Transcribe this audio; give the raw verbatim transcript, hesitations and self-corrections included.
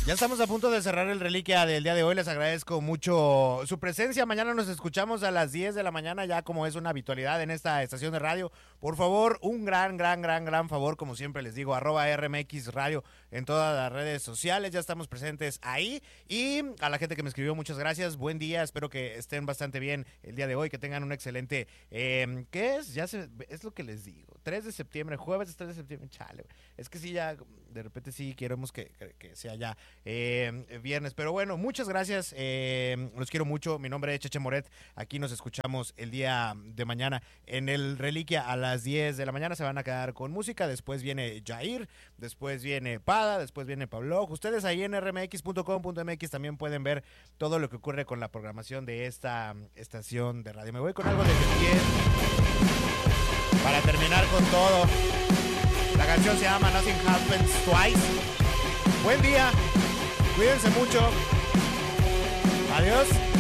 Ya estamos a punto de cerrar el Reliquia del día de hoy. Les agradezco mucho su presencia. Mañana nos escuchamos a las diez de la mañana, ya como es una habitualidad en esta estación de radio. Por favor, un gran, gran, gran, gran favor, como siempre les digo, arroba R M X Radio en todas las redes sociales. Ya estamos presentes ahí. Y a la gente que me escribió, muchas gracias. Buen día. Espero que estén bastante bien el día de hoy, que tengan un excelente... Eh, ¿Qué es? Ya se, es lo que les digo. tres de septiembre, jueves tres de septiembre. Chale, es que sí, ya de repente sí queremos que, que, que sea ya... Eh, viernes, pero bueno, muchas gracias, eh, los quiero mucho. Mi nombre es Cheche Moret. Aquí nos escuchamos el día de mañana en el Reliquia a las diez de la mañana. Se van a quedar con música. Después viene Jair, después viene Pada, después viene Pablo. Ustedes ahí en r m x punto com punto m x también pueden ver todo lo que ocurre con la programación de esta estación de radio. Me voy con algo de Piel para terminar con todo. La canción se llama Nothing Happens Twice. Buen día. Cuídense mucho. Adiós.